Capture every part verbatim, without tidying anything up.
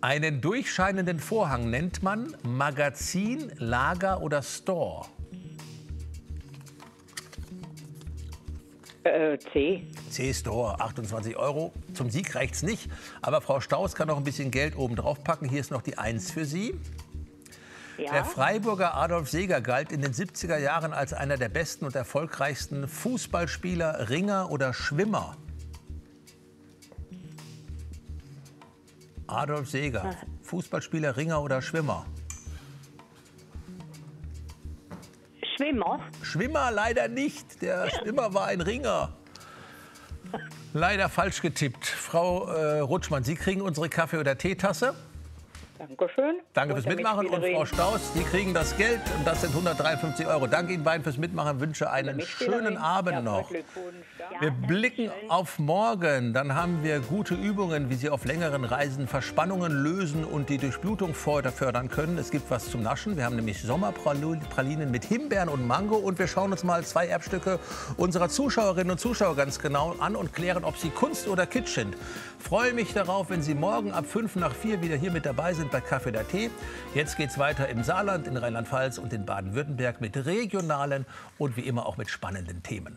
Einen durchscheinenden Vorhang nennt man Magazin, Lager oder Store? Äh, C. C-Store, achtundzwanzig Euro. Zum Sieg reicht's nicht. Aber Frau Staus kann noch ein bisschen Geld oben drauf packen. Hier ist noch die Eins für Sie. Ja. Der Freiburger Adolf Seeger galt in den siebziger Jahren als einer der besten und erfolgreichsten Fußballspieler, Ringer oder Schwimmer. Adolf Seeger, Fußballspieler, Ringer oder Schwimmer? Schwimmer. Schwimmer leider nicht. Der Schwimmer war ein Ringer. Leider falsch getippt. Frau äh, Rutschmann, Sie kriegen unsere Kaffee- oder Teetasse. Dankeschön. Danke fürs Mitmachen. Und Frau Staus, Sie kriegen das Geld. Und das sind hundertdreiundfünfzig Euro. Danke Ihnen beiden fürs Mitmachen. Wünsche einen schönen Abend noch. Wir blicken auf morgen. Dann haben wir gute Übungen, wie Sie auf längeren Reisen Verspannungen lösen und die Durchblutung fördern können. Es gibt was zum Naschen. Wir haben nämlich Sommerpralinen mit Himbeeren und Mango. Und wir schauen uns mal zwei Erbstücke unserer Zuschauerinnen und Zuschauer ganz genau an und klären, ob sie Kunst oder Kitsch sind. Freue mich darauf, wenn Sie morgen ab fünf nach vier wieder hier mit dabei sind bei Kaffee oder Tee. Jetzt geht's weiter im Saarland, in Rheinland-Pfalz und in Baden-Württemberg mit regionalen und wie immer auch mit spannenden Themen.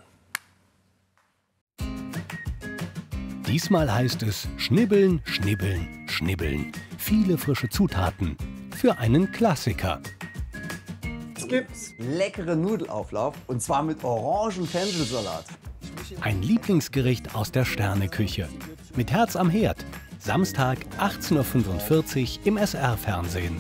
Diesmal heißt es schnibbeln, schnibbeln, schnibbeln. Viele frische Zutaten für einen Klassiker. Es gibt leckere Nudelauflauf und zwar mit Orangen-Fenchelsalat. Ein Lieblingsgericht aus der Sterneküche. Mit Herz am Herd. Samstag achtzehn Uhr fünfundvierzig im S R-Fernsehen.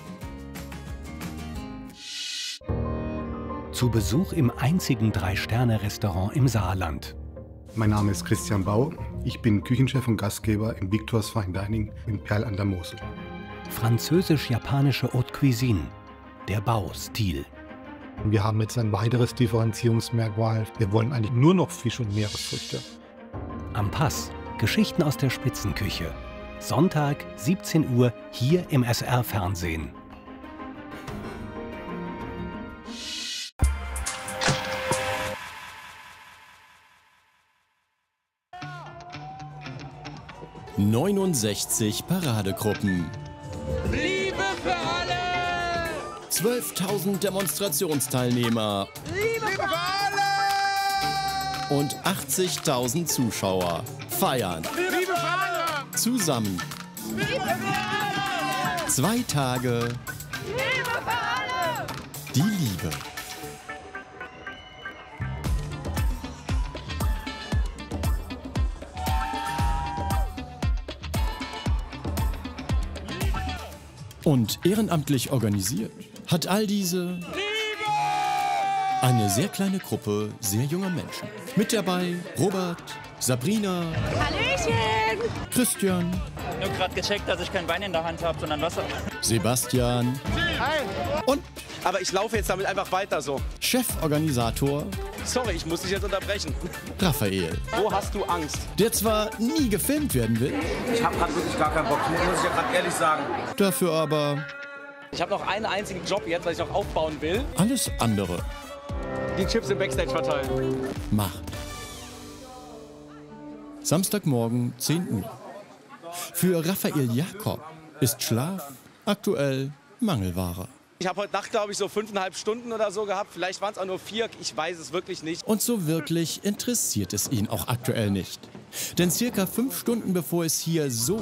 Zu Besuch im einzigen Drei-Sterne-Restaurant im Saarland. Mein Name ist Christian Bau. Ich bin Küchenchef und Gastgeber im Victor's Fine Dining in Perl an der Mosel. Französisch-japanische Haute Cuisine. Der Baustil. Wir haben jetzt ein weiteres Differenzierungsmerkmal. Wir wollen eigentlich nur noch Fisch und Meeresfrüchte. Am Pass. Geschichten aus der Spitzenküche. Sonntag, siebzehn Uhr, hier im S R-Fernsehen. neunundsechzig Paradegruppen. Liebe für alle! zwölftausend Demonstrationsteilnehmer. Liebe für alle! Und achtzigtausend Zuschauer feiern. Liebe für alle! Zusammen. Liebe für alle! Zwei Tage. Liebe für alle! Die Liebe. Und ehrenamtlich organisiert hat all diese Liebe! eine sehr kleine Gruppe sehr junger Menschen. Mit dabei Robert, Sabrina, Hallöchen! Christian, Ich habe gerade gecheckt, dass ich kein Wein in der Hand habe, sondern Wasser. Sebastian Hi! und Aber ich laufe jetzt damit einfach weiter so. Cheforganisator Sorry, ich muss dich jetzt unterbrechen. Raphael, Wo hast du Angst? der zwar nie gefilmt werden will, Ich habe gerade wirklich gar keinen Bock, muss ich ja gerade ehrlich sagen. dafür aber Ich habe noch einen einzigen Job jetzt, was ich noch aufbauen will. alles andere Die Chips im Backstage verteilen. macht. Samstagmorgen zehn Uhr. Für Raphael Jakob ist Schlaf aktuell Mangelware. Ich habe heute Nacht, glaube ich, so fünfeinhalb Stunden oder so gehabt. Vielleicht waren es auch nur vier, ich weiß es wirklich nicht. Und so wirklich interessiert es ihn auch aktuell nicht. Denn circa fünf Stunden bevor es hier so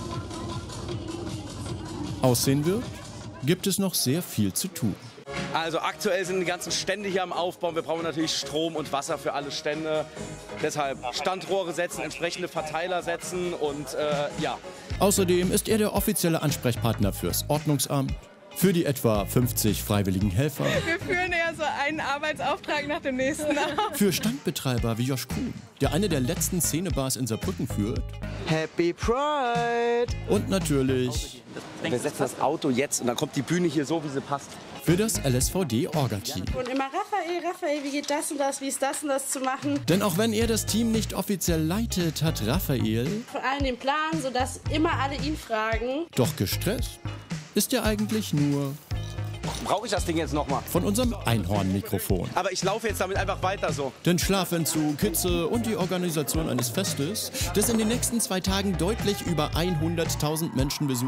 aussehen wird, gibt es noch sehr viel zu tun. Also aktuell sind die ganzen Stände hier am Aufbauen. Wir brauchen natürlich Strom und Wasser für alle Stände. Deshalb Standrohre setzen, entsprechende Verteiler setzen und äh, ja. Außerdem ist er der offizielle Ansprechpartner fürs Ordnungsamt, für die etwa fünfzig freiwilligen Helfer, Wir führen ja so einen Arbeitsauftrag nach dem nächsten auf. für Standbetreiber wie Josh Kuhn, der eine der letzten Szenebars in Saarbrücken führt, Happy Pride! und natürlich Wir setzen das Auto jetzt und dann kommt die Bühne hier so, wie sie passt. für das L S V D-Orga-Team. Und immer Raphael, Raphael, wie geht das und das, wie ist das und das zu machen? Denn auch wenn er das Team nicht offiziell leitet, hat Raphael Vor allem den Plan, sodass immer alle ihn fragen. doch gestresst ist er eigentlich nur Brauche ich das Ding jetzt nochmal? von unserem Einhorn-Mikrofon. Aber ich laufe jetzt damit einfach weiter so. Denn Schlafentzug, Hitze und die Organisation eines Festes, das in den nächsten zwei Tagen deutlich über hunderttausend Menschen besucht,